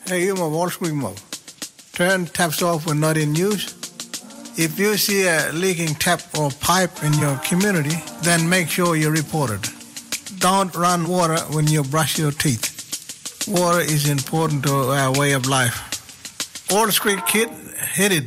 Hey, you my Wall Street mob. Turn taps off when not in use. If you see a leaking tap or pipe in your community, then make sure you report it. Don't run water when you brush your teeth. Water is important to our way of life. Wall Street kid, hit it.